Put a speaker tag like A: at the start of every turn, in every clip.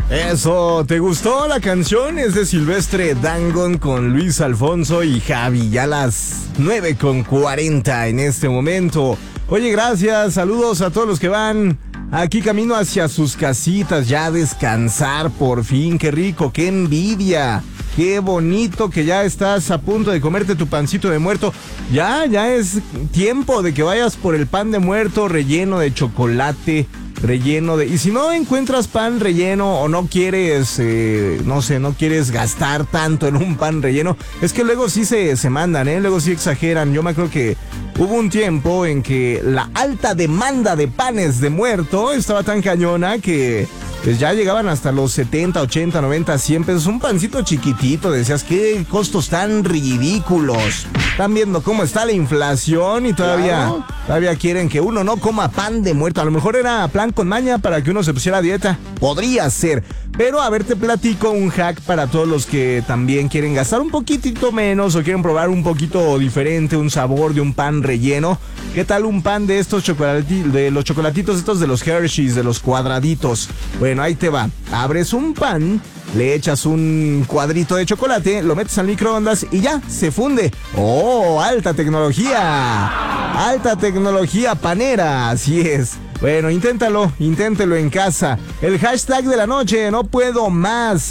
A: Eso, ¿te gustó la canción? Es de Silvestre Dangond con Luis Alfonso y Javi, ya las 9:40 en este momento. Oye, gracias, saludos a todos los que van aquí camino hacia sus casitas, ya a descansar por fin, qué rico, qué envidia. Qué bonito que ya estás a punto de comerte tu pancito de muerto. Ya es tiempo de que vayas por el pan de muerto relleno de chocolate, relleno de... Y si no encuentras pan relleno o no quieres, no quieres gastar tanto en un pan relleno, es que luego sí se mandan, luego sí exageran. Yo me acuerdo que hubo un tiempo en que la alta demanda de panes de muerto estaba tan cañona que... pues ya llegaban hasta los 70, 80, 90, 100 pesos. Un pancito chiquitito, decías, qué costos tan ridículos. Están viendo cómo está la inflación y todavía quieren que uno no coma pan de muerto. A lo mejor era plan con maña para que uno se pusiera a dieta. Podría ser. Pero a ver, te platico un hack para todos los que también quieren gastar un poquitito menos o quieren probar un poquito diferente, un sabor de un pan relleno. ¿Qué tal un pan de estos de los chocolatitos estos de los Hershey's, de los cuadraditos? Bueno, ahí te va. Abres un pan, le echas un cuadrito de chocolate, lo metes al microondas y ya, se funde. ¡Oh, alta tecnología! Alta tecnología panera, así es. Bueno, inténtalo en casa. El hashtag de la noche, no puedo más.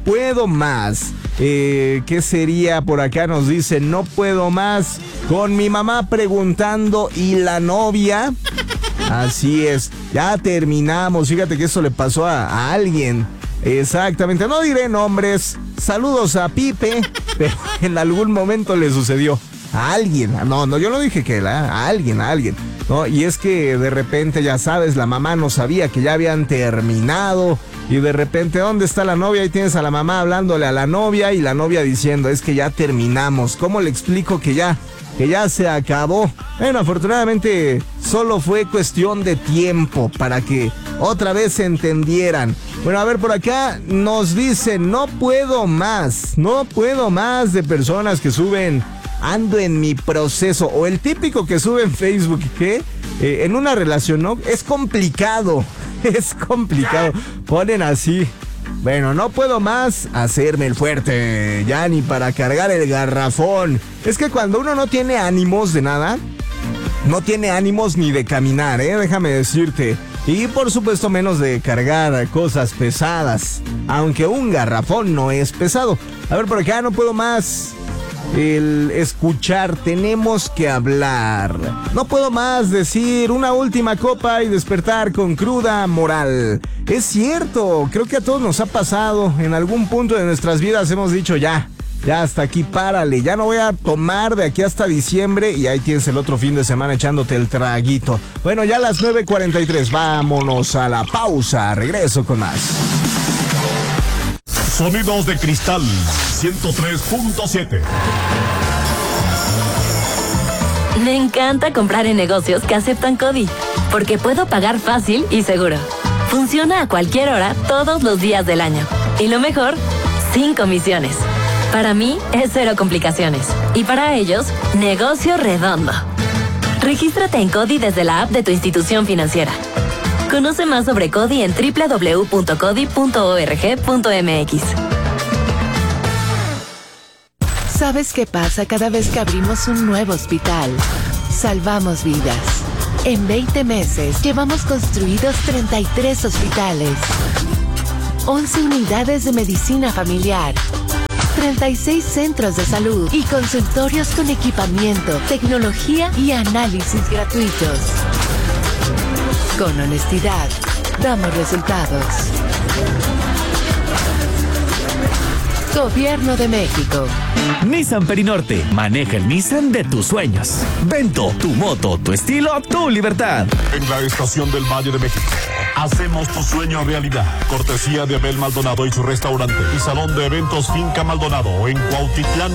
A: ¿Qué sería por acá? Nos dice, no puedo más. Con mi mamá preguntando, ¿y la novia? Así es, ya terminamos. Fíjate que eso le pasó a alguien. Exactamente, no diré nombres. Saludos a Pipe, pero en algún momento le sucedió. A alguien, no, yo no dije que a alguien, ¿no? Y es que de repente, ya sabes, la mamá no sabía que ya habían terminado. Y de repente, ¿dónde está la novia? Ahí tienes a la mamá hablándole a la novia y la novia diciendo, es que ya terminamos. ¿Cómo le explico que ya se acabó? Bueno, afortunadamente solo fue cuestión de tiempo para que otra vez se entendieran. Bueno, a ver, por acá nos dicen, no puedo más de personas que suben, ando en mi proceso, o el típico que sube en Facebook, que en una relación, ¿no? Es complicado, ponen así. Bueno, no puedo más hacerme el fuerte, ya ni para cargar el garrafón. Es que cuando uno no tiene ánimos de nada, no tiene ánimos ni de caminar, déjame decirte. Y por supuesto menos de cargar cosas pesadas, aunque un garrafón no es pesado. A ver, por acá, no puedo más el escuchar, tenemos que hablar. No puedo más decir una última copa y despertar con cruda moral. Es cierto, creo que a todos nos ha pasado. En algún punto de nuestras vidas hemos dicho ya hasta aquí, párale, ya no voy a tomar de aquí hasta diciembre, y ahí tienes el otro fin de semana echándote el traguito. Bueno, ya a las 9:43, vámonos a la pausa, regreso con más.
B: Sonidos de Cristal 103.7.
C: Me encanta comprar en negocios que aceptan CODI, porque puedo pagar fácil y seguro. Funciona a cualquier hora, todos los días del año. Y lo mejor, sin comisiones. Para mí es cero complicaciones. Y para ellos, negocio redondo. Regístrate en CODI desde la app de tu institución financiera. Conoce más sobre CODI en www.codi.org.mx.
D: ¿Sabes qué pasa cada vez que abrimos un nuevo hospital? Salvamos vidas. En 20 meses llevamos construidos 33 hospitales, 11 unidades de medicina familiar, 36 centros de salud y consultorios con equipamiento, tecnología y análisis gratuitos. Con honestidad, damos resultados. Gobierno de México.
E: Nissan Perinorte. Maneja el Nissan de tus sueños. Vento, tu moto, tu estilo, tu libertad.
B: En la estación del Valle de México, hacemos tu sueño realidad. Cortesía de Abel Maldonado y su restaurante y salón de eventos Finca Maldonado en Cuautitlán.